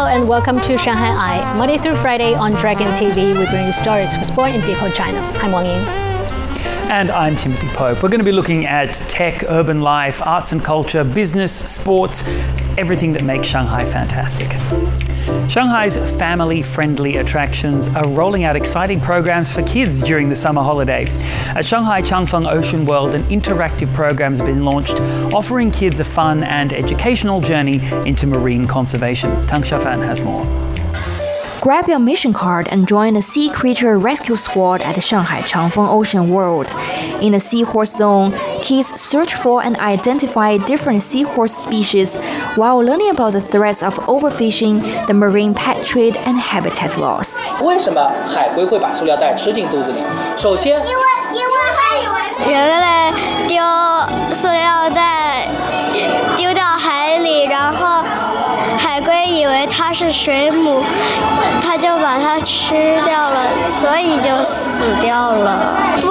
Hello and welcome to Shanghai Eye. Monday through Friday on Dragon TV, we bring you stories for sport and Decode China. I'm Wang Ying. And I'm Timothy Pope. We're going to be looking at tech, urban life, arts and culture, business, sports, everything that makes Shanghai fantastic. Shanghai's family-friendly attractions are rolling out exciting programs for kids during the summer holiday. At Shanghai Changfeng Ocean World, an interactive program has been launched, offering kids a fun and educational journey into marine conservation. Tang Xiafan has more. Grab your mission card and join the Sea Creature Rescue Squad at the Shanghai Changfeng Ocean World. In the Seahorse Zone, kids search for and identify different seahorse species while learning about the threats of overfishing, the marine pet trade, and habitat loss. 为什么海龟会把塑料袋吃进肚子里？首先， 人类丢塑料袋丢到海里，然后海龟以为它是水母，它就把它吃掉了，所以就死掉了。